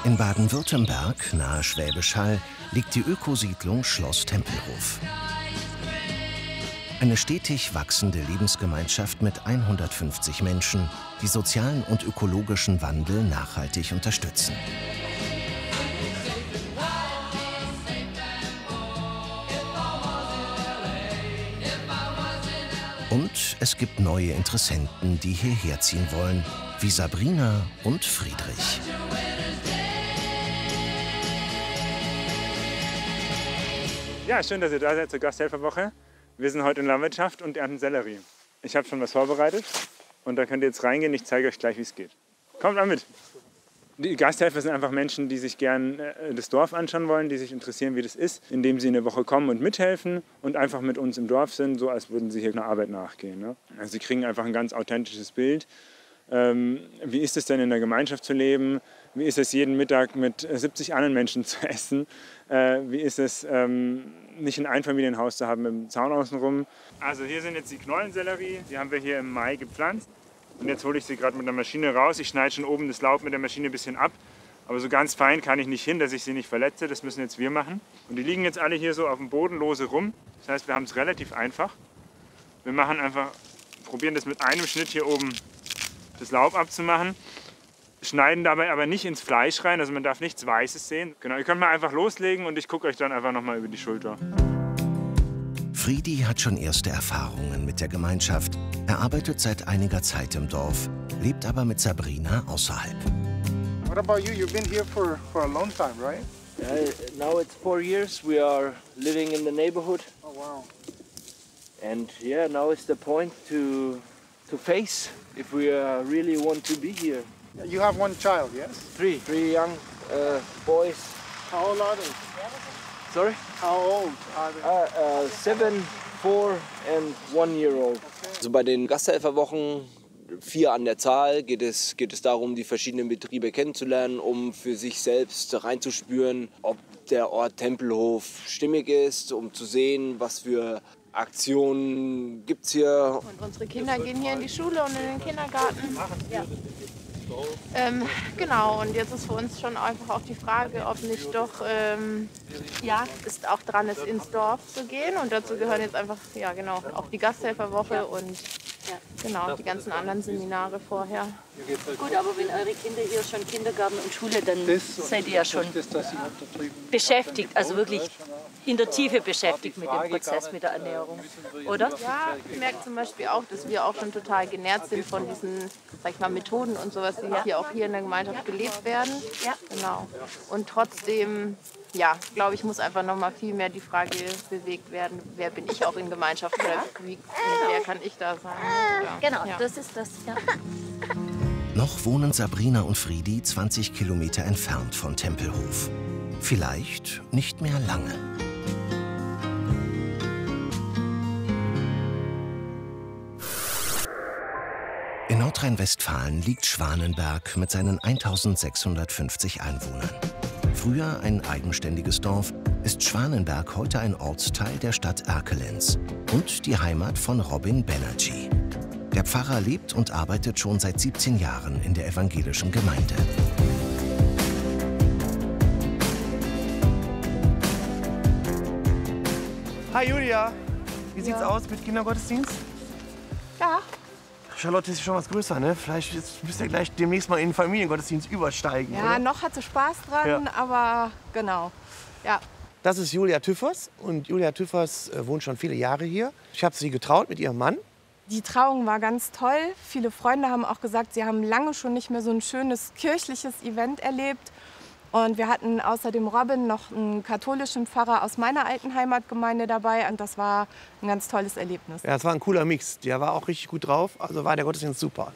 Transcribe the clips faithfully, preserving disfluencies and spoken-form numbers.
In Baden-Württemberg, nahe Schwäbisch Hall, liegt die Ökosiedlung Schloss Tempelhof. Eine stetig wachsende Lebensgemeinschaft mit hundertfünfzig Menschen, die sozialen und ökologischen Wandel nachhaltig unterstützen. Und es gibt neue Interessenten, die hierher ziehen wollen, wie Sabrina und Friedrich. Ja, schön, dass ihr da seid zur Gasthelferwoche. Wir sind heute in Landwirtschaft und ernten Sellerie. Ich habe schon was vorbereitet und da könnt ihr jetzt reingehen. Ich zeige euch gleich, wie es geht. Kommt mal mit. Die Gasthelfer sind einfach Menschen, die sich gern das Dorf anschauen wollen, die sich interessieren, wie das ist, indem sie eine Woche kommen und mithelfen und einfach mit uns im Dorf sind, so als würden sie hier einer Arbeit nachgehen. Ne? Also sie kriegen einfach ein ganz authentisches Bild. Ähm, wie ist es denn in der Gemeinschaft zu leben? Wie ist es jeden Mittag mit siebzig anderen Menschen zu essen? Äh, wie ist es, ähm, nicht ein Einfamilienhaus zu haben mit dem Zaun außenrum? Also hier sind jetzt die Knollensellerie, die haben wir hier im Mai gepflanzt. Und jetzt hole ich sie gerade mit der Maschine raus. Ich schneide schon oben das Laub mit der Maschine ein bisschen ab. Aber so ganz fein kann ich nicht hin, dass ich sie nicht verletze. Das müssen jetzt wir machen. Und die liegen jetzt alle hier so auf dem Boden lose rum. Das heißt, wir haben es relativ einfach. Wir machen einfach, probieren das mit einem Schnitt hier oben das Laub abzumachen. Schneiden dabei aber nicht ins Fleisch rein, also man darf nichts Weißes sehen. Genau, ihr könnt mal einfach loslegen und ich gucke euch dann einfach noch mal über die Schulter. Friedi hat schon erste Erfahrungen mit der Gemeinschaft. Er arbeitet seit einiger Zeit im Dorf, lebt aber mit Sabrina außerhalb. What about you? You've been here for, for a long time, right? Uh, now it's four years. We are living in the neighborhood. Oh, wow. And yeah, now is the point to, to face if we uh, really want to be here. You have one child, yes? Three, three young uh, boys. How old are they? Sorry? How old are they? Uh, uh, seven, four and one year old. Also bei den Gasthelferwochen, vier an der Zahl, geht es, geht es darum, die verschiedenen Betriebe kennenzulernen, um für sich selbst reinzuspüren, ob der Ort Tempelhof stimmig ist, um zu sehen, was für Aktionen gibt es hier. Und unsere Kinder gehen hier in die Schule und in den Kindergarten. Ja. Ähm, genau, und jetzt ist für uns schon einfach auch die Frage, ob nicht doch ähm, ja, es auch dran ist, ins Dorf zu gehen. Und dazu gehören jetzt einfach, ja genau, auch die Gasthelferwoche ja. und ja. genau, die ganzen anderen Seminare vorher. Gut, aber wenn eure Kinder hier schon Kindergarten und Schule, dann das, seid ihr ja schon beschäftigt, also wirklich in der Tiefe beschäftigt mit dem Prozess, mit der Ernährung, oder? Ja, ich merke zum Beispiel auch, dass wir auch schon total genährt sind von diesen, sag ich mal, Methoden und sowas, die ja. hier auch hier in der Gemeinschaft gelebt werden. Ja. Genau. Und trotzdem, ja, glaube ich, muss einfach noch mal viel mehr die Frage bewegt werden, wer bin ich auch in Gemeinschaft oder wie, wer kann ich da sein? Ja. Genau, ja. das ist das, ja. Noch wohnen Sabrina und Friedi zwanzig Kilometer entfernt von Tempelhof. Vielleicht nicht mehr lange. In Nordrhein-Westfalen liegt Schwanenberg mit seinen eintausendsechshundertfünfzig Einwohnern. Früher ein eigenständiges Dorf, ist Schwanenberg heute ein Ortsteil der Stadt Erkelenz und die Heimat von Robin Banerjee. Der Pfarrer lebt und arbeitet schon seit siebzehn Jahren in der evangelischen Gemeinde. Hi Julia, wie sieht's ja. aus mit Kindergottesdienst? Ja. Charlotte ist schon was größer, ne? Vielleicht müsst ihr gleich demnächst mal in den Familiengottesdienst übersteigen, Ja, oder? noch hat sie Spaß dran, Ja. aber genau, ja. Das ist Julia Tüffers und Julia Tüffers äh, wohnt schon viele Jahre hier. Ich habe sie getraut mit ihrem Mann. Die Trauung war ganz toll. Viele Freunde haben auch gesagt, sie haben lange schon nicht mehr so ein schönes kirchliches Event erlebt. Und wir hatten außer dem Robin noch einen katholischen Pfarrer aus meiner alten Heimatgemeinde dabei. Und das war ein ganz tolles Erlebnis. Ja, es war ein cooler Mix. Der war auch richtig gut drauf. Also war der Gottesdienst super.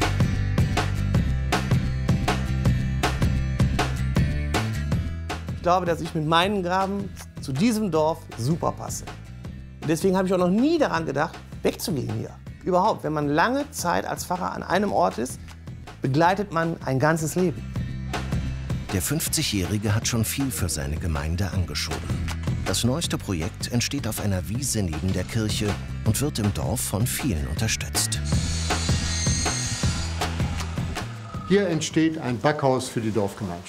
Ich glaube, dass ich mit meinen Graben zu diesem Dorf super passe. Und deswegen habe ich auch noch nie daran gedacht, wegzugehen hier. Überhaupt, wenn man lange Zeit als Pfarrer an einem Ort ist, begleitet man ein ganzes Leben. Der fünfzigjährige hat schon viel für seine Gemeinde angeschoben. Das neueste Projekt entsteht auf einer Wiese neben der Kirche und wird im Dorf von vielen unterstützt. Hier entsteht ein Backhaus für die Dorfgemeinschaft.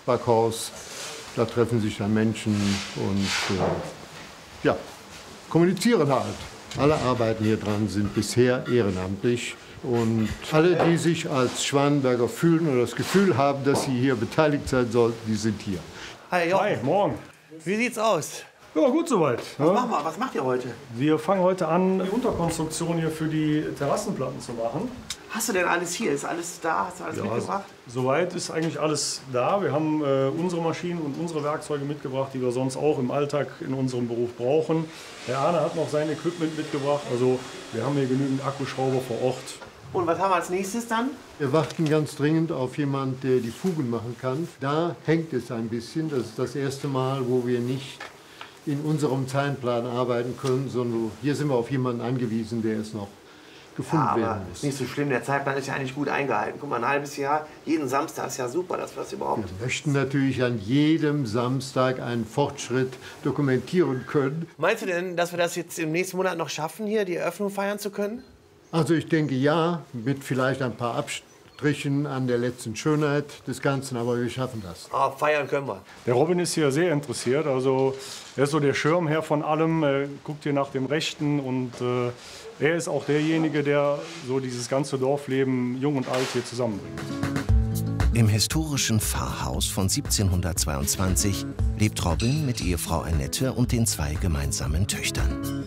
Backhaus. Da treffen sich dann Menschen und äh, ja, kommunizieren halt. Alle Arbeiten hier dran sind bisher ehrenamtlich. Und alle, die sich als Schwanenberger fühlen oder das Gefühl haben, dass sie hier beteiligt sein sollten, die sind hier. Hi, Jochen. Hi, morgen. Wie sieht's aus? Ja, gut soweit. Was, ja. machen wir? Was macht ihr heute? Wir fangen heute an, die Unterkonstruktion hier für die Terrassenplatten zu machen. Hast du denn alles hier? Ist alles da? Hast du alles Ja, mitgebracht? Soweit ist eigentlich alles da. Wir haben äh, unsere Maschinen und unsere Werkzeuge mitgebracht, die wir sonst auch im Alltag in unserem Beruf brauchen. Der Arne hat noch sein Equipment mitgebracht. Also wir haben hier genügend Akkuschrauber vor Ort. Und was haben wir als nächstes dann? Wir warten ganz dringend auf jemanden, der die Fugen machen kann. Da hängt es ein bisschen. Das ist das erste Mal, wo wir nicht in unserem Zeitplan arbeiten können, sondern hier sind wir auf jemanden angewiesen, der es noch gefunden ja, aber werden muss. Nicht so schlimm, der Zeitplan ist ja eigentlich gut eingehalten. Guck mal, ein halbes Jahr, jeden Samstag ist ja super, dass wir das überhaupt... Wir möchten natürlich an jedem Samstag einen Fortschritt dokumentieren können. Meinst du denn, dass wir das jetzt im nächsten Monat noch schaffen, hier die Eröffnung feiern zu können? Also ich denke ja, mit vielleicht ein paar Abstrichen an der letzten Schönheit des Ganzen, aber wir schaffen das. Oh, feiern können wir. Der Robin ist hier sehr interessiert. Also er ist so der Schirmherr von allem, er guckt hier nach dem Rechten und äh, er ist auch derjenige, der so dieses ganze Dorfleben jung und alt hier zusammenbringt. Im historischen Pfarrhaus von siebzehnhundertzweiundzwanzig lebt Robin mit Ehefrau Annette und den zwei gemeinsamen Töchtern.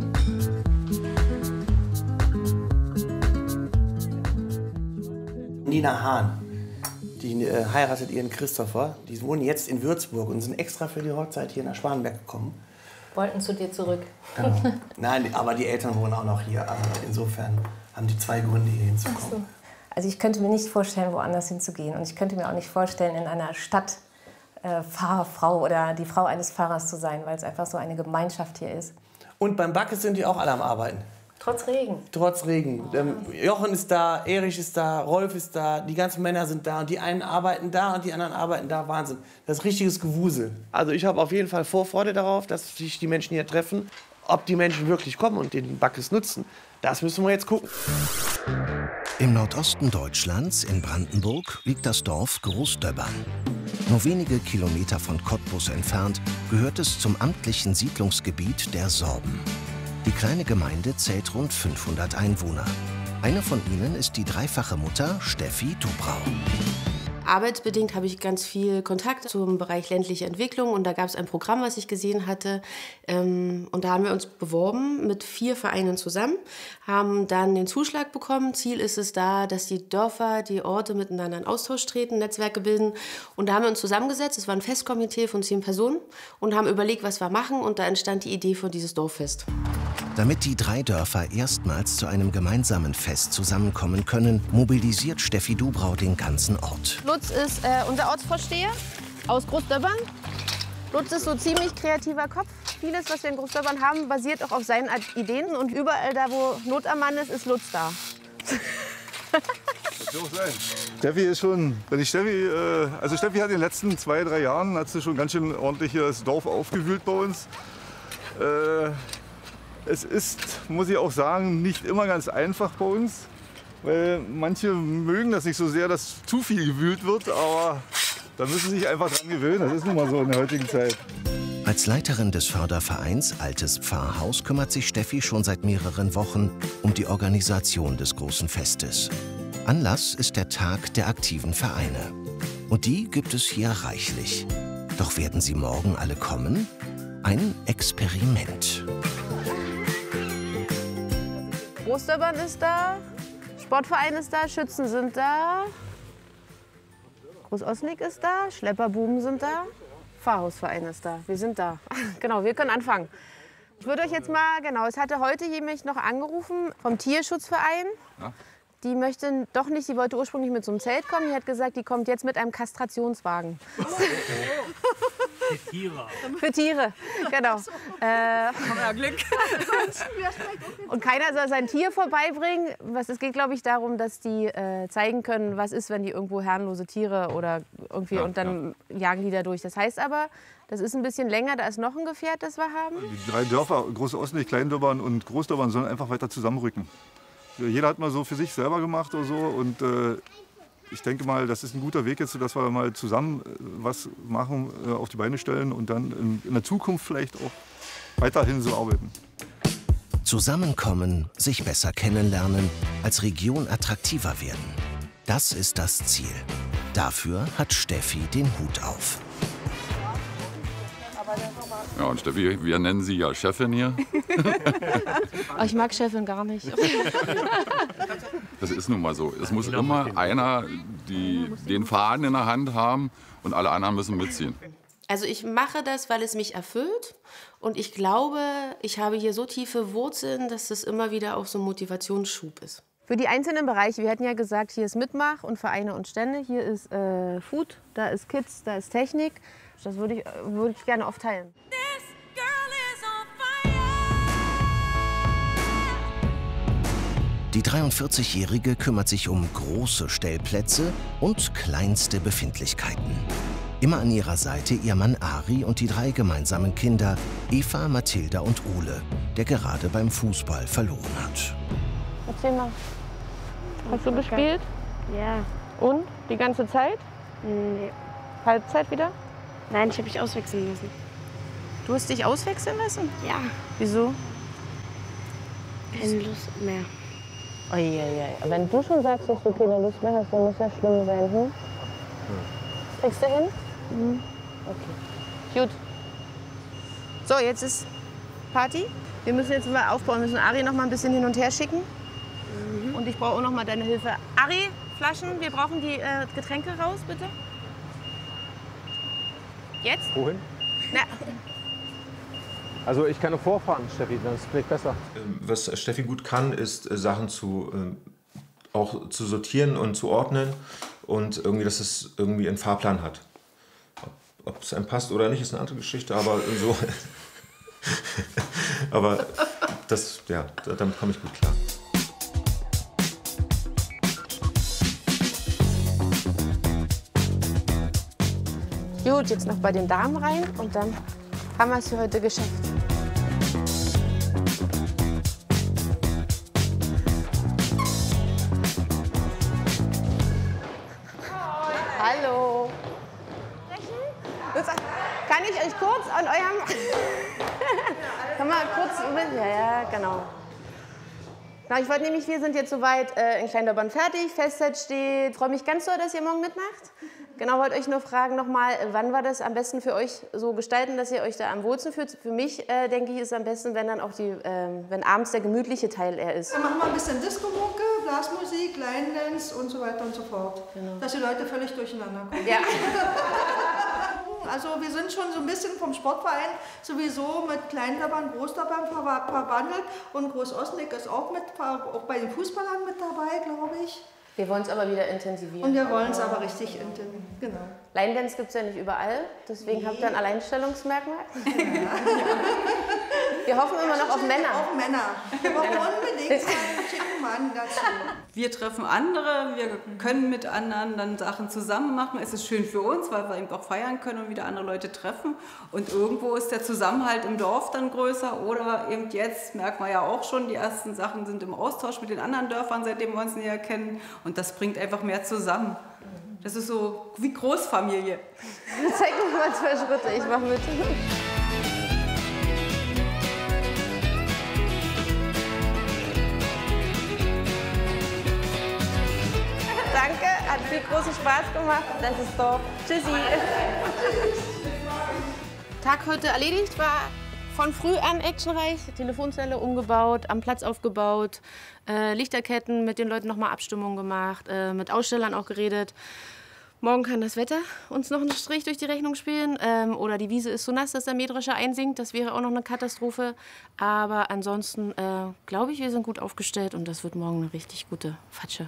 Nina Hahn, die äh, heiratet ihren Christopher. Die wohnen jetzt in Würzburg und sind extra für die Hochzeit hier nach Schwanenberg gekommen. Wollten zu dir zurück. Genau. Nein, aber die Eltern wohnen auch noch hier. Also insofern haben die zwei Gründe, hier hinzukommen. So. Also ich könnte mir nicht vorstellen, woanders hinzugehen. Und ich könnte mir auch nicht vorstellen, in einer Stadt äh, Pfarrfrau oder die Frau eines Pfarrers zu sein, weil es einfach so eine Gemeinschaft hier ist. Und beim Backes sind die auch alle am Arbeiten. Trotz Regen. Trotz Regen. Ähm, Jochen ist da, Erich ist da, Rolf ist da, die ganzen Männer sind da. Und die einen arbeiten da und die anderen arbeiten da. Wahnsinn. Das ist richtiges Gewusel. Also ich habe auf jeden Fall Vorfreude darauf, dass sich die Menschen hier treffen. Ob die Menschen wirklich kommen und den Backes nutzen, das müssen wir jetzt gucken. Im Nordosten Deutschlands, in Brandenburg, liegt das Dorf Großdöbbern. Nur wenige Kilometer von Cottbus entfernt gehört es zum amtlichen Siedlungsgebiet der Sorben. Die kleine Gemeinde zählt rund fünfhundert Einwohner. Eine von ihnen ist die dreifache Mutter Steffi Dubrau. Arbeitsbedingt habe ich ganz viel Kontakt zum Bereich ländliche Entwicklung und da gab es ein Programm, was ich gesehen hatte. Ähm, und da haben wir uns beworben mit vier Vereinen zusammen, haben dann den Zuschlag bekommen. Ziel ist es da, dass die Dörfer, die Orte miteinander in Austausch treten, Netzwerke bilden. Und da haben wir uns zusammengesetzt, es war ein Festkomitee von zehn Personen und haben überlegt, was wir machen. Und da entstand die Idee für dieses Dorffest. Damit die drei Dörfer erstmals zu einem gemeinsamen Fest zusammenkommen können, mobilisiert Steffi Dubrau den ganzen Ort. Lutz ist äh, unser Ortsvorsteher aus Großdöbbern. Lutz ist so ein ziemlich kreativer Kopf. Vieles, was wir in Großdöbbern haben, basiert auch auf seinen Ideen. Und überall da, wo Not am Mann ist, ist Lutz da. Das wird auch sein. Steffi ist schon, wenn ich Steffi, äh, also Steffi hat in den letzten zwei, drei Jahren hat sie schon ganz schön ordentlich hier das Dorf aufgewühlt bei uns. Äh, es ist, muss ich auch sagen, nicht immer ganz einfach bei uns. Weil manche mögen das nicht so sehr, dass zu viel gewühlt wird, aber da müssen sie sich einfach dran gewöhnen. Das ist nun mal so in der heutigen Zeit. Als Leiterin des Fördervereins Altes Pfarrhaus kümmert sich Steffi schon seit mehreren Wochen um die Organisation des großen Festes. Anlass ist der Tag der aktiven Vereine. Und die gibt es hier reichlich. Doch werden sie morgen alle kommen? Ein Experiment. Großdöbbern ist da, Sportverein ist da, Schützen sind da, Großosnig ist da, Schlepperbuben sind da, Pfarrhausverein ist da. Wir sind da. Genau, wir können anfangen. Ich würde euch jetzt mal, genau, es hatte heute jemand noch angerufen vom Tierschutzverein. Ja. Die möchte doch nicht, die wollte ursprünglich mit so einem Zelt kommen. Die hat gesagt, die kommt jetzt mit einem Kastrationswagen. Für Tiere. Für Tiere, genau. Äh, ja, Glück. Und keiner soll sein Tier vorbeibringen. Was, es geht, glaube ich, darum, dass die äh, zeigen können, was ist, wenn die irgendwo herrenlose Tiere oder irgendwie, ja, und dann ja. jagen die da durch. Das heißt aber, das ist ein bisschen länger, da ist noch ein Gefährt, das wir haben. Die drei Dörfer, Große Osnig, Kleindöbbern und Großdöbbern, sollen einfach weiter zusammenrücken. Jeder hat mal so für sich selber gemacht oder so und äh, ich denke mal, das ist ein guter Weg jetzt, dass wir mal zusammen was machen, auf die Beine stellen und dann in, in der Zukunft vielleicht auch weiterhin so arbeiten. Zusammenkommen, sich besser kennenlernen, als Region attraktiver werden. Das ist das Ziel. Dafür hat Steffi den Hut auf. Ja, und Steffi, wir nennen Sie ja Chefin hier. Oh, ich mag Chefin gar nicht. Das ist nun mal so. Es muss immer einer die, den Faden in der Hand haben und alle anderen müssen mitziehen. Also ich mache das, weil es mich erfüllt und ich glaube, ich habe hier so tiefe Wurzeln, dass das immer wieder auch so ein Motivationsschub ist. Für die einzelnen Bereiche, wir hatten ja gesagt, hier ist Mitmach und Vereine und Stände, hier ist äh, Food, da ist Kids, da ist Technik. Das würde ich, würde ich gerne aufteilen. Die dreiundvierzigjährige kümmert sich um große Stellplätze und kleinste Befindlichkeiten. Immer an ihrer Seite ihr Mann Ari und die drei gemeinsamen Kinder Eva, Mathilda und Ole, der gerade beim Fußball verloren hat. Erzähl mal. Hast du gespielt? Ja. Und? Die ganze Zeit? Nee. Halbzeit wieder? Nein, ich habe mich auswechseln lassen. Du hast dich auswechseln lassen? Ja. Wieso? Keine Lust mehr. Oh, ja, ja. Wenn du schon sagst, dass du keine Lust mehr hast, dann muss ja schlimm sein. Hm? Kriegst du hin? Mhm. Okay. Gut. So, jetzt ist Party. Wir müssen jetzt mal aufbauen. Wir müssen Ari noch mal ein bisschen hin und her schicken. Mhm. Und ich brauche auch noch mal deine Hilfe. Ari, Flaschen, wir brauchen die äh, Getränke raus, bitte. Jetzt? Wohin? Na. Also ich kann nur vorfahren, Steffi, das ist vielleicht besser. Was Steffi gut kann, ist Sachen zu, äh, auch zu sortieren und zu ordnen und irgendwie, dass es irgendwie einen Fahrplan hat. Ob, ob es einem passt oder nicht, ist eine andere Geschichte, aber so. Aber das, ja, damit komme ich gut klar. Gut, jetzt noch bei den Damen rein und dann haben wir es für heute geschafft. Hallo. Kann ich euch kurz an eurem... Kann man kurz... Ja, ja, genau. Na, ich wollte nämlich, wir sind jetzt soweit äh, in Kleindorban fertig, Festzeit steht. Ich freue mich ganz doll, dass ihr morgen mitmacht. Genau, wollte euch nur fragen nochmal, wann war das am besten für euch so gestalten, dass ihr euch da am wohlsten fühlt? Für mich, äh, denke ich, ist es am besten, wenn dann auch die, äh, wenn abends der gemütliche Teil eher ist. Dann machen wir ein bisschen Disco-Mucke, Blasmusik, Line-Dance und so weiter und so fort. Genau. Dass die Leute völlig durcheinander kommen. Ja. Also wir sind schon so ein bisschen vom Sportverein sowieso mit Kleindorban, Großdorban verbandelt und Groß-Osneck ist auch, mit, auch bei den Fußballern mit dabei, glaube ich. Wir wollen es aber wieder intensivieren. Und wir wollen es aber richtig intensivieren, genau. Line-Dance gibt es ja nicht überall, deswegen nee. Habt ihr ein Alleinstellungsmerkmal. Ja. Wir hoffen immer noch auf Männer. Auf Männer. Wir brauchen unbedingt einen schicken Mann dazu. Wir treffen andere, wir können mit anderen dann Sachen zusammen machen. Es ist schön für uns, weil wir eben auch feiern können und wieder andere Leute treffen. Und irgendwo ist der Zusammenhalt im Dorf dann größer. Oder eben jetzt merkt man ja auch schon, die ersten Sachen sind im Austausch mit den anderen Dörfern, seitdem wir uns näher kennen. Und das bringt einfach mehr zusammen. Das ist so wie Großfamilie. Zeig mir mal zwei Schritte, ich mach mit. Danke, hat viel großen Spaß gemacht. Das ist doch. Tschüssi. Tag heute erledigt, war von früh an actionreich. Telefonzelle umgebaut, am Platz aufgebaut, äh, Lichterketten, mit den Leuten nochmal Abstimmung gemacht, äh, mit Ausstellern auch geredet. Morgen kann das Wetter uns noch einen Strich durch die Rechnung spielen. Ähm, oder die Wiese ist so nass, dass der Mähdrescher einsinkt. Das wäre auch noch eine Katastrophe. Aber ansonsten äh, glaube ich, wir sind gut aufgestellt und das wird morgen eine richtig gute Fatsche.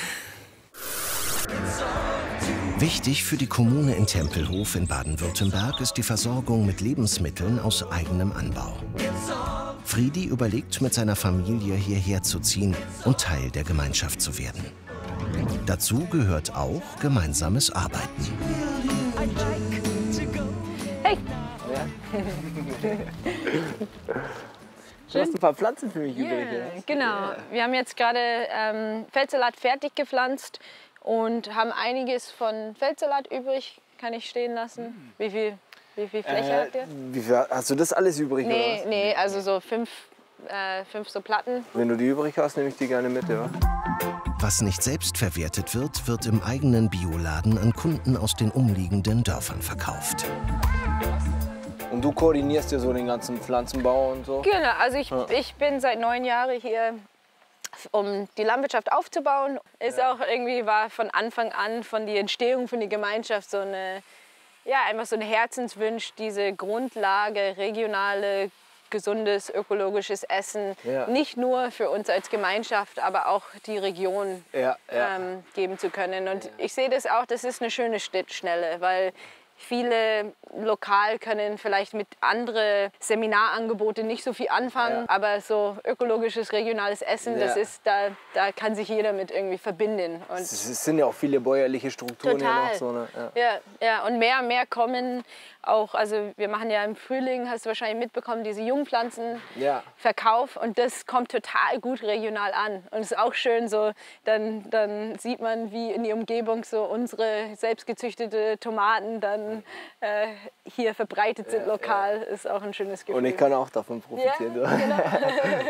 Wichtig für die Kommune in Tempelhof in Baden-Württemberg ist die Versorgung mit Lebensmitteln aus eigenem Anbau. Friedi überlegt, mit seiner Familie hierher zu ziehen und Teil der Gemeinschaft zu werden. Dazu gehört auch gemeinsames Arbeiten. Hey! Du hast ein paar Pflanzen für mich yeah. übrig. Ja? Genau. Wir haben jetzt gerade ähm, Feldsalat fertig gepflanzt. und haben einiges von Feldsalat übrig, kann ich stehen lassen. Wie viel, wie viel Fläche Äh, habt ihr? wie viel, hast du das alles übrig? oder Nee, was? nee, also so fünf, äh, fünf so Platten. Wenn du die übrig hast, nehme ich die gerne mit, ja. Was nicht selbst verwertet wird, wird im eigenen Bioladen an Kunden aus den umliegenden Dörfern verkauft. Und du koordinierst ja so den ganzen Pflanzenbau und so? Genau, also ich, Ja. ich bin seit neun Jahren hier, um die Landwirtschaft aufzubauen. Ist auch irgendwie, war von Anfang an, von der Entstehung von der Gemeinschaft so eine, ja, einfach so ein Herzenswunsch, diese Grundlage, regionale, gesundes, ökologisches Essen, Ja. nicht nur für uns als Gemeinschaft, aber auch die Region Ja, ja. Ähm, geben zu können. Und ich sehe das auch, das ist eine schöne Schnittstelle, weil viele lokal können vielleicht mit anderen Seminarangeboten nicht so viel anfangen, Ja. aber so ökologisches, regionales Essen, Ja. das ist, da, da kann sich jeder mit irgendwie verbinden. Und Es es sind ja auch viele bäuerliche Strukturen hier Total. noch. So, ne? ja. ja, ja, und mehr und mehr kommen auch, also wir machen ja im Frühling, hast du wahrscheinlich mitbekommen, diese Jungpflanzenverkauf Ja. und das kommt total gut regional an. Und es ist auch schön so, dann, dann sieht man, wie in die Umgebung so unsere selbstgezüchtete Tomaten dann äh, hier verbreitet sind lokal. Ist auch ein schönes Gefühl. Und ich kann auch davon profitieren. Ja, genau.